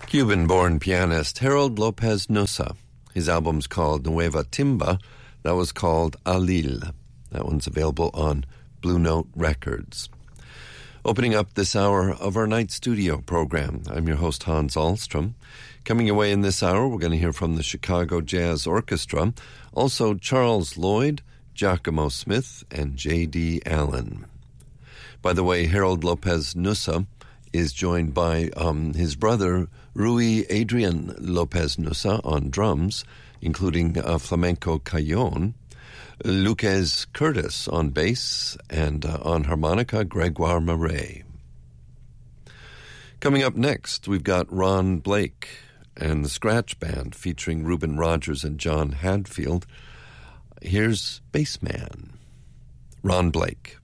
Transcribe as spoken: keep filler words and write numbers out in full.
Cuban-born pianist Harold Lopez Nussa. His album's called Nueva Timba. That was called Alil. That one's available on Blue Note Records. Opening up this hour of our night studio program, I'm your host, Hans Ahlstrom. Coming away in this hour, we're going to hear from the Chicago Jazz Orchestra, also Charles Lloyd, Giacomo Smith, and J D. Allen. By the way, Harold Lopez Nussa is joined by um, his brother, Rui Adrian Lopez Nussa, on drums, including uh, flamenco cajon, Lucas Curtis on bass, and uh, on harmonica, Gregoire Marais. Coming up next, we've got Ron Blake and the Scratch Band featuring Reuben Rogers and John Hadfield. Here's Bassman, Ron Blake.